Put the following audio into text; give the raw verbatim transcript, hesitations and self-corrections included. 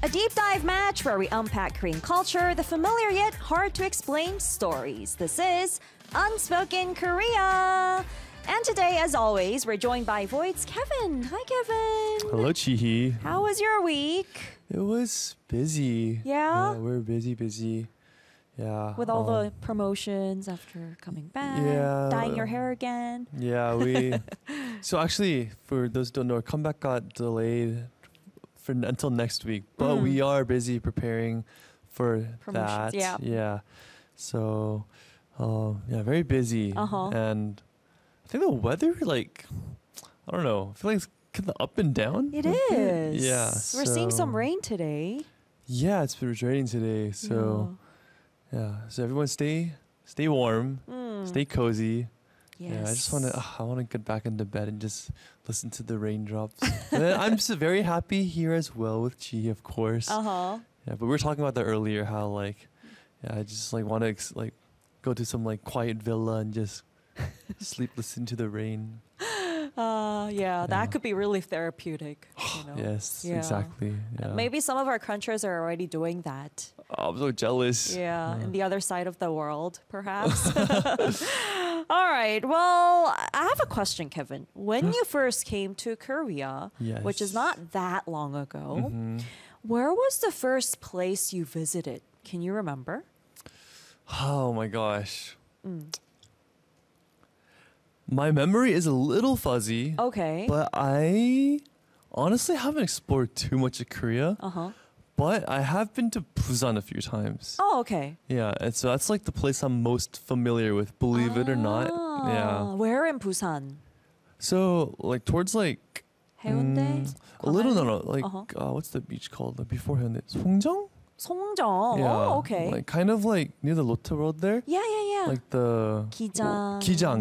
A deep dive match where we unpack Korean culture, the familiar yet hard to explain stories. This is Unspoken Korea. And today, as always, we're joined by Void's Kevin. Hi, Kevin. Hello, Chihi. How was your week? It was busy. Yeah? we we're busy, busy. Yeah. With all um, the promotions after coming back, Yeah. dyeing your hair again. Yeah, we. So actually, for those who don't know, our comeback got delayed for n- until next week, but Mm. we are busy preparing for Promotions, that. yeah. Yeah. So, um, yeah, very busy. Uh-huh. And I think the weather, like, I don't know. I feel like it's kind of up and down. It a bit. is. Yeah. We're seeing some so- rain today. Yeah, it's been raining today. So. Yeah, so everyone stay stay warm, yeah. Mm. stay cozy. Yes. Yeah, I just want to I want to get back into bed and just listen to the raindrops. And then I'm just very happy here as well with Chi, of course. Uh-huh. Yeah, but we were talking about that earlier how like yeah, I just like want to ex- like go to some like quiet villa and just sleep listen to the rain. Uh, yeah, Yeah. that could be really therapeutic. You know? Yes, Yeah. exactly. Yeah. Maybe some of our countries are already doing that. Oh, I'm so jealous. Yeah, Yeah. in the other side of the world, perhaps. All right. Well, I have a question, Kevin. When you first came to Korea, Yes. which is not that long ago, Mhm. where was the first place you visited? Can you remember? Oh my gosh. Mm. My memory is a little fuzzy. Okay. But I honestly haven't explored too much of Korea. Uh huh. But I have been to Busan a few times. Oh, okay. Yeah, and so that's like the place I'm most familiar with, believe it or not. Ah, Yeah. Where in Busan? So like towards like Haeundae? mm, a little no no like Uh-huh. uh, what's the beach called uh, before Hyundai? 송정? 송정. Yeah. Oh, okay. Like kind of like near the Lotte Road there. yeah, yeah, yeah. Like the 기장. 기장.